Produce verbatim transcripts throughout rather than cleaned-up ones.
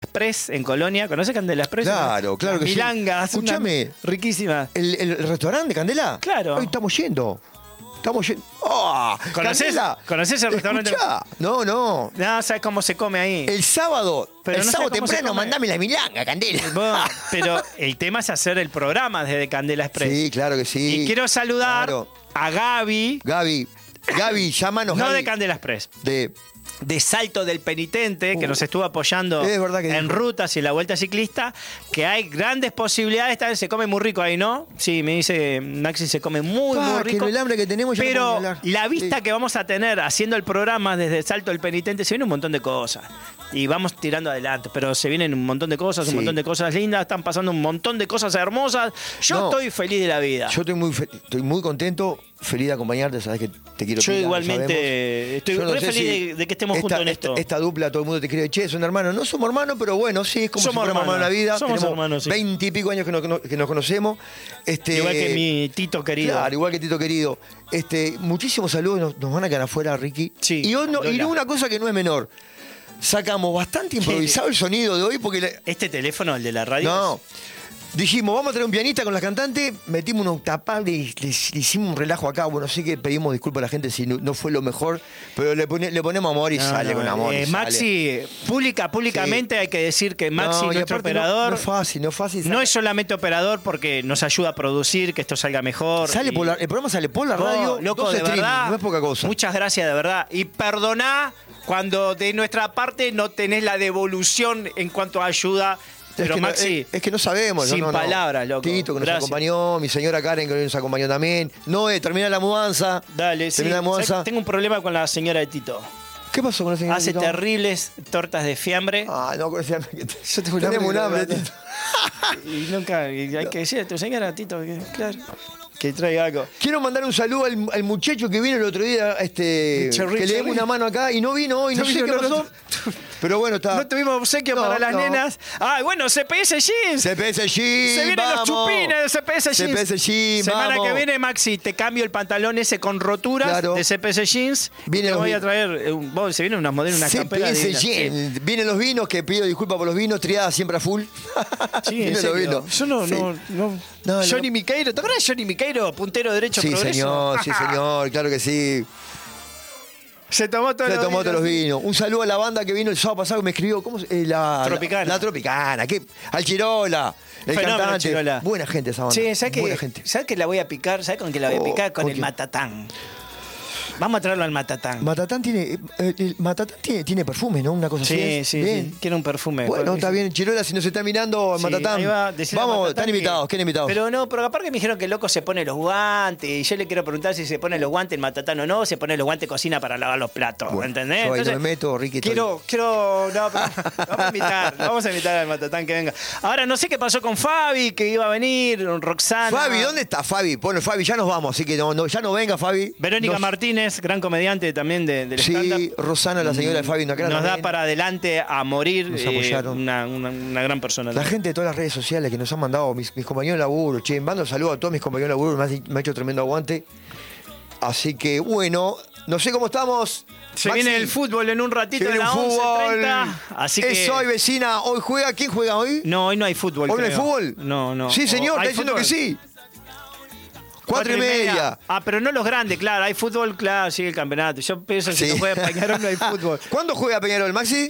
Express en Colonia. ¿Conocés Candela Express? Claro, claro que sí. Milangas. Escúchame. Riquísima. ¿El, el restaurante de Candela? Claro. Hoy estamos yendo. Estamos yendo. ¡Oh! ¿Conocés, Candela, ¿Conocés el restaurante? Escuchá. No, no. No, ¿sabes cómo se come ahí? El sábado, Pero el no sábado sé cómo se temprano, come. mandame la milanga, Candela. Bueno, pero el tema es hacer el programa desde Candela Express. Sí, claro que sí. Y quiero saludar Claro. a Gaby. Gaby, Gaby, llámanos, No Gaby. de Candela Express. De... De Salto del Penitente, que Uh, nos estuvo apoyando es verdad que en dijo. rutas y la Vuelta Ciclista, que hay grandes posibilidades. Esta vez se come muy rico ahí, ¿no? Sí, me dice Maxi, se come muy, Pa, muy que rico. el hambre que tenemos ya no Pero podemos hablar. la vista Sí. que vamos a tener haciendo el programa desde Salto del Penitente, se viene un montón de cosas. Y vamos tirando adelante, pero se vienen un montón de cosas, un Sí. montón de cosas lindas, están pasando un montón de cosas hermosas. Yo No. estoy feliz de la vida. Yo estoy muy, fe- estoy muy contento, feliz de acompañarte, sabes que te quiero Yo pila, lo igualmente sabemos. estoy Yo no re sé feliz si de, de que estemos esta, juntos en esta- esto. Esta dupla, todo el mundo te quiere, che, son hermanos. No somos hermanos, pero bueno, sí, es como Somos si fuéramos hermanos en la vida. hermanos. Somos Tenemos hermanos, sí. veinte y pico años que nos, que nos conocemos. Este, Igual que mi Tito querido. Claro, igual que Tito querido. Este, muchísimos saludos, nos, nos van a quedar afuera, Ricky. Sí, y, hoy no- y Lola. una cosa que no es menor. Sacamos bastante improvisado el sonido de hoy porque... le- Este teléfono, el de la radio. no. Dijimos, vamos a traer un pianista con las cantantes, metimos una octapal y le, le hicimos un relajo acá. Bueno, sí que pedimos disculpas a la gente si no, no fue lo mejor, pero le, pone- le ponemos amor y No, sale no, con amor. y eh, sale. Maxi, pública, públicamente hay que decir que Maxi, No, y nuestro aparte no- operador, No, es fácil, no es fácil. no es solamente operador porque nos ayuda a producir, que esto salga mejor. Sale y- por la- el programa sale por la Vos, radio, loco, dos de streaming, verdad. no es poca cosa. Muchas gracias, de verdad. Y perdoná cuando de nuestra parte no tenés la devolución en cuanto a ayuda. Es Pero que no- Maxi, es, es que no sabemos. sin no, no, no. palabras, loco. Tito, que nos Gracias. acompañó, mi señora Karen, que nos acompañó también. Noé, termina la mudanza. dale, sí. Termina la ¿Sabés mudanza. que tengo un problema con la señora de Tito. ¿Qué pasó con la señora Hace Tito? terribles tortas de fiambre. Ah, no, con ese hambre que te- Yo tengo un tenemos un hambre, hambre, la Tito. Y nunca, y hay que decirle a tu señora, Tito, que, claro, que traiga algo. Quiero mandar un saludo al, al muchacho que vino el otro día, este, Cherry, que le dimos Cherry. una mano acá y no vino hoy, no, No sé vino, qué no, pasó. no. Pero bueno, está. No tuvimos obsequio No, para las no. nenas. Ah, bueno, C P S Jeans. C P S Jeans, Se vienen vamos. los chupines de C P S Jeans. C P S Jeans, Semana vamos. que viene, Maxi, te cambio el pantalón ese con roturas Claro. de C P S Jeans. Viene te los voy a vi- traer, eh, un- vos, se vienen unas modelos, unas C P camperas S divinas. Jeans. Vienen los vinos, que pido disculpas por los vinos, triada siempre a full. Sí, Vienen en los serio. vinos. Yo no, Sí. no, no. No, Johnny no. Miqueiro, ¿te acuerdas de Johnny Miqueiro, puntero derecho Sí, progreso? señor, sí, señor, claro que sí. Se tomó todo Se tomó todos los vinos. Un saludo a la banda que vino el sábado pasado que me escribió. ¿Cómo se- eh, la, Tropicana. La, la Tropicana. ¿Qué? Al Chirola. El Fenómeno, cantante. Chirola. Buena gente esa banda. Sí, ¿sabes Buena que, gente. ¿sabes que la voy a picar? ¿Sabes con qué la voy a Oh, picar? Con ¿con el qué? matatán. Vamos a traerlo al matatán. Matatán tiene, eh, eh, el Matatán tiene, tiene perfume, ¿no? Una cosa así. Sí, es. sí, Bien. sí. Quiero un perfume. Bueno, está bien. Chirola, si nos está mirando, Sí, Matatán. ahí va, decirle a Vamos, Matatán están que- invitados, ¿quién invitados? Pero no, pero aparte que me dijeron que el loco se pone los guantes. Y yo le quiero preguntar si se pone los guantes el matatán o no, se pone los guantes cocina para lavar los platos. Bueno, ¿Entendés? yo ahí no me meto, Ricky, estoy- Quiero, quiero. No, pero vamos a invitar, vamos a invitar al matatán que venga. Ahora no sé qué pasó con Fabi, que iba a venir, Roxana. Fabi, ¿dónde está Fabi? Bueno, Fabi, ya nos vamos, así que no, no, ya no venga, Fabi. Verónica Nos- Martínez, gran comediante también de, del Sí, stand-up. Rosana, la señora de Fabi, Nos Nacra da también. para adelante a morir. Nos eh, apoyaron. una, una- una gran persona. La gente de todas las redes sociales que nos han mandado, mis, mis compañeros de laburo, che, mando saludos a todos mis compañeros de laburo, me ha, me ha hecho tremendo aguante. Así que, bueno, no sé cómo estamos. Se Maxi, viene el fútbol en un ratito se en viene la un once fútbol. treinta. Así que. Es hoy, vecina. Hoy juega. ¿Quién juega hoy? No, hoy no hay fútbol. ¿Hoy no hay creo. fútbol? No, no. Sí, señor, ¿Hay está diciendo fútbol? que sí. Cuatro y media. Ah, pero no los grandes, claro. Hay fútbol, claro, sigue el campeonato. Yo pienso que Sí. si no juega Peñarol no hay fútbol. ¿Cuándo juega Peñarol, Maxi?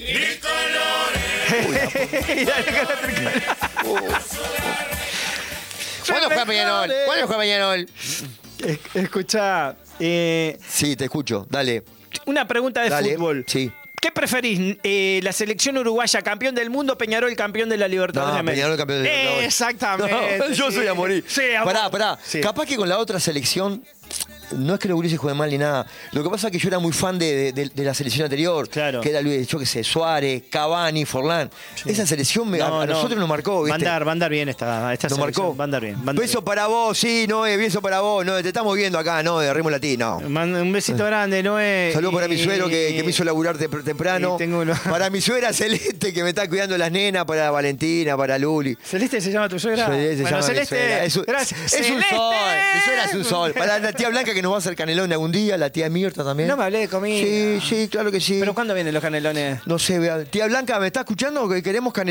¿Cuándo juega Peñarol? ¿Cuándo juega Peñarol? Es- Escuchá, eh, Sí, te escucho. Dale. una pregunta de Dale. fútbol. Sí. ¿Qué preferís? Eh, ¿La selección uruguaya campeón del mundo, Peñarol campeón de la Libertadores No, de América? Peñarol campeón de la Libertadores. Exactamente. No, yo sí. soy a morir. Sí, a Pará, morir. pará. Sí. Capaz que con la otra selección. No es que los gurises jueguen mal ni nada. Lo que pasa es que yo era muy fan de, de- de la selección anterior. Claro. Que era Luis, yo qué sé, Suárez, Cavani, Forlán. Esa selección me- a, No, a no. nosotros nos marcó, Va a ¿viste? andar, va a andar bien esta, esta Nos selección. marcó. Va a andar bien. va a andar Beso bien. para vos, sí, Noé, beso para vos. No, te estamos viendo acá, no, de Remo Latino. Manda un besito grande, Noé. Saludos para mi Y- suegro que, que me hizo laburar tem- temprano. y tengo uno- Para mi suegra Celeste que me está cuidando las nenas, para Valentina, para Luli. ¿Celeste se llama tu suegra? Celeste se bueno, llama mi Celeste, suegra. Es un, gracias. es un ¡Celeste! sol. Mi suegra es un sol. Para la tía Blanca que nos va a hacer canelón algún día, la tía Mirta también. No me hablé de comida. Sí, sí, claro que sí. ¿Pero cuándo vienen los canelones? No sé, vea. Tía Blanca, ¿me está escuchando? Que queremos canelón.